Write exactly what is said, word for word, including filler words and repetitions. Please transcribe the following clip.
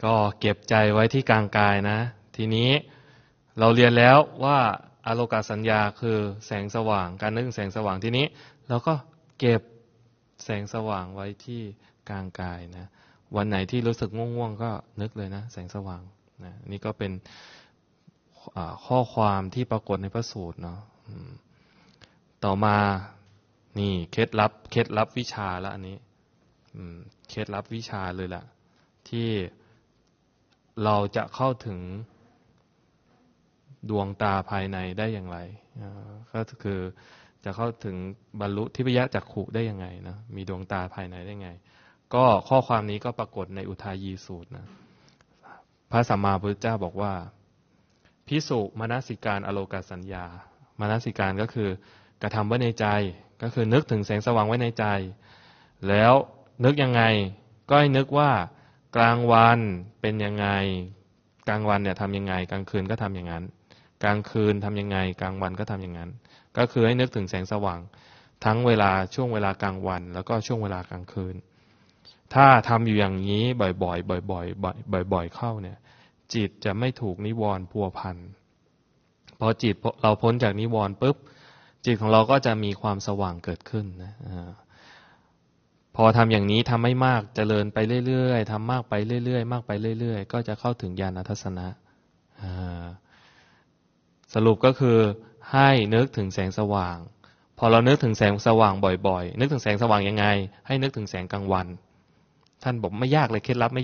ก็เก็บใจไว้ที่กลางกายนะทีนี้เราเรียนแล้วว่าอโลกสัญญาคือแสงสว่างการนึกถึงแสงสว่างทีนี้เราก็เก็บแสงสว่างไว้ที่กลางกายนะวันไหนที่รู้สึกง่วงๆก็นึกเลยนะแสงสว่างนะนี่ก็เป็นข้อความที่ปรากฏในพระสูตรเนาะต่อมานี่เคล็ดลับเคล็ดลับวิชาละอันนี้เคล็ดลับวิชาเลยล่ะที่เราจะเข้าถึงดวงตาภายในได้อย่างไรก็คือจะเข้าถึงบรรลุทิพยจักขุได้ยังไงนะมีดวงตาภายในได้ไงก็ข้อความนี้ก็ปรากฏในอุทายีสูตรนะพระสัมมาสัมพุทธเจ้าบอกว่าภิกษุมนสิการอโลกสัญญามนสิการก็คือกระทำไว้ในใจก็คือนึกถึงแสงสว่างไว้ในใจแล้วนึกยังไงก็ให้นึกว่ากลางวันเป็นยังไงกลางวันเนี่ยทำยังไงกลางคืนก็ทำอย่างนั้นกลางคืนทำยังไงกลางวันก็ทำอย่างนั้นก็คือให้นึกถึงแสงสว่างทั้งเวลาช่วงเวลากลางวันแล้วก็ช่วงเวลากลางคืนถ้าทำอยู่อย่างนี้บ่อยๆบ่อยๆบ่อยๆเข้าเนี่ยจิตจะไม่ถูกนิวรณ์พัวพันพอจิตเราพ้นจากนิวรณ์ปุ๊บจิตของเราก็จะมีความสว่างเกิดขึ้นนะพอทำอย่างนี้ทำไม่มากเจริญไปเรื่อยๆทำมากไปเรื่อยๆมากไปเรื่อยๆก็จะเข้าถึงญาณทัศนะสรุปก็คือให้นึกถึงแสงสว่างพอเรานึกถึงแสงสว่างบ่อยๆนึกถึงแสงสว่างยังไงให้นึกถึงแสงกลางวันท่านบอกไม่ยากเลยเคล็ดลับไม่